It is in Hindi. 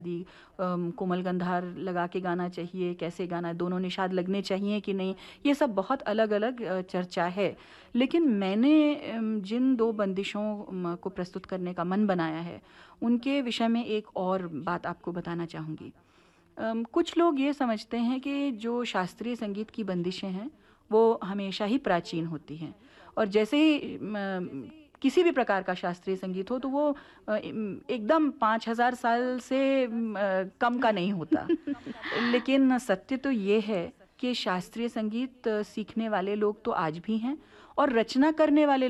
कोमल गंधार लगा के गाना चाहिए, कैसे गाना है, दोनों निषाद लगने चाहिए कि नहीं, ये सब बहुत अलग-अलग चर्चा है। लेकिन मैंने जिन 2 बंदिशों को प्रस्तुत करने का मन बनाया है, उनके विषय में एक और बात आपको बताना चाहूँगी। कुछ लोग ये समझते हैं कि जो शास्त्रीय संगीत की बंदिशें हैं, वो हमेशा ही प्राचीन होती हैं और जैसे ही किसी भी प्रकार का शास्त्रीय संगीत हो तो वो एकदम 5000 साल से कम का नहीं होता। लेकिन सत्य तो ये है कि शास्त्रीय संगीत सीखने वाले लोग तो आज भी हैं और रचना करने वाले